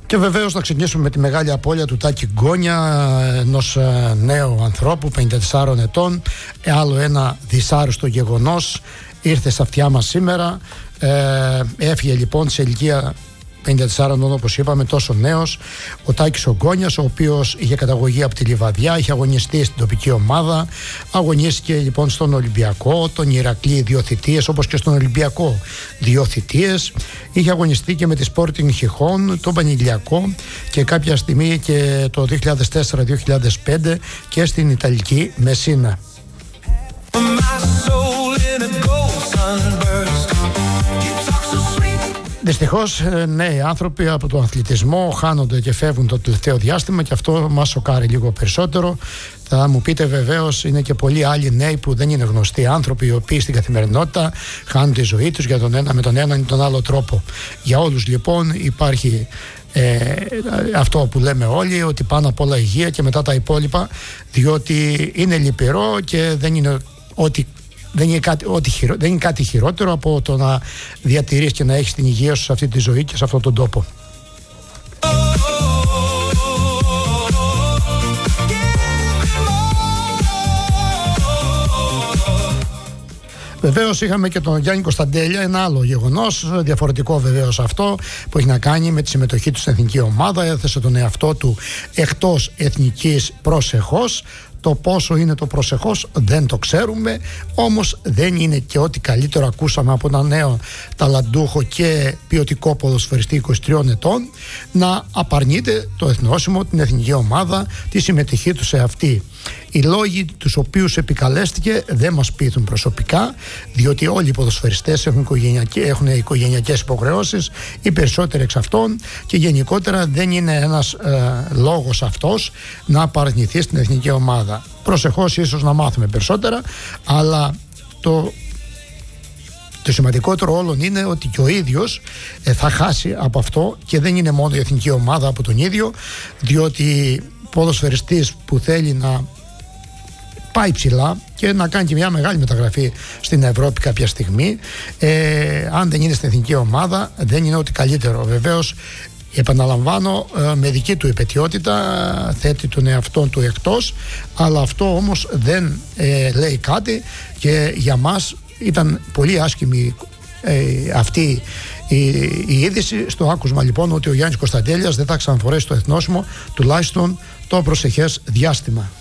Και βεβαίως θα ξεκινήσουμε με τη μεγάλη απώλεια του Τάκη Γκόνια, ενός νέου ανθρώπου 54 ετών. Άλλο ένα δυσάρεστο γεγονός ήρθε στα αυτιά μας σήμερα. Έφυγε λοιπόν σε ηλικία 54 ετών, όπως είπαμε, τόσο νέος, ο Τάκης ο Γκόνιας, ο οποίος είχε καταγωγή από τη Λιβαδιά, είχε αγωνιστεί στην τοπική ομάδα, αγωνίστηκε λοιπόν στον Ολυμπιακό, τον Ηρακλή 2 θητείες, όπως και στον Ολυμπιακό 2 θητείες, είχε αγωνιστεί και με τη Sporting Χιχών, τον Πανηλιακό και κάποια στιγμή και το 2004-2005 και στην Ιταλική Μεσίνα. Δυστυχώς νέοι άνθρωποι από τον αθλητισμό χάνονται και φεύγουν το τελευταίο διάστημα και αυτό μας σοκάρει λίγο περισσότερο. Θα μου πείτε βεβαίως είναι και πολλοί άλλοι νέοι που δεν είναι γνωστοί άνθρωποι, οι οποίοι στην καθημερινότητα χάνουν τη ζωή τους για τον ένα με τον έναν ή τον άλλο τρόπο. Για όλους λοιπόν υπάρχει αυτό που λέμε όλοι, ότι πάνω απ' όλα υγεία και μετά τα υπόλοιπα, διότι είναι λυπηρό και δεν είναι ότι δεν είναι κάτι χειρότερο από το να διατηρείς και να έχεις την υγεία σου σε αυτή τη ζωή και σε αυτόν τον τόπο. Βεβαίως είχαμε και τον Γιάννη Κωνσταντέλια, ένα άλλο γεγονός, διαφορετικό βεβαίως αυτό, που έχει να κάνει με τη συμμετοχή του στην εθνική ομάδα. Έθεσε τον εαυτό του εκτός εθνικής προσεχώς. Το πόσο είναι το προσεχώς δεν το ξέρουμε, όμως δεν είναι και ό,τι καλύτερο ακούσαμε από ένα νέο ταλαντούχο και ποιοτικό ποδοσφαιριστή 23 ετών να απαρνείται το εθνόσημο, την εθνική ομάδα, τη συμμετοχή του σε αυτή. Οι λόγοι τους οποίους επικαλέστηκε δεν μας πείθουν προσωπικά, διότι όλοι οι ποδοσφαιριστές έχουν οικογενειακές υποχρεώσεις, οι περισσότεροι εξ αυτών, και γενικότερα δεν είναι ένας λόγος αυτός να απαρνηθεί στην εθνική ομάδα. Προσεχώς ίσως να μάθουμε περισσότερα, αλλά το σημαντικότερο όλων είναι ότι και ο ίδιος θα χάσει από αυτό, και δεν είναι μόνο η εθνική ομάδα από τον ίδιο, διότι ποδοσφαιριστής που θέλει να πάει ψηλά και να κάνει και μια μεγάλη μεταγραφή στην Ευρώπη κάποια στιγμή, αν δεν είναι στην εθνική ομάδα δεν είναι ό,τι καλύτερο. Βεβαίως, επαναλαμβάνω, με δική του επετειότητα θέτει τον εαυτό του εκτός, αλλά αυτό όμως δεν λέει κάτι, και για μας ήταν πολύ άσχημη αυτή η είδηση στο άκουσμα λοιπόν ότι ο Γιάννης Κωνσταντέλιας δεν θα ξαναφορέσει το εθνόσημο τουλάχιστον το προσεχές διάστημα.